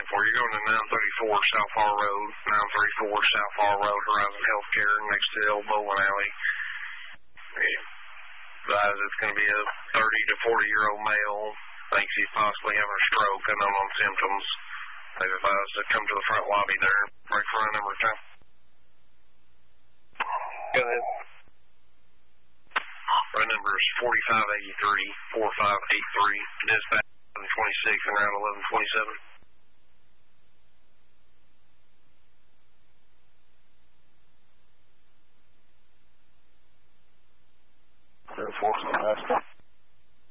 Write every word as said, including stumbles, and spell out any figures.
ten four. You're going to nine thirty-four South Hall Road, nine thirty-four South Hall Road, Horizon Healthcare, next to the old bowling alley. Yeah. Advise it's going to be a thirty to forty-year-old male. Thinks he's possibly having a stroke, unknown on symptoms. They've advised to come to the front lobby there. Break front number ten. Go ahead. Front number is forty-five eighty-three, forty-five eighty-three. Dispatch eleven twenty-six and around eleven twenty-seven.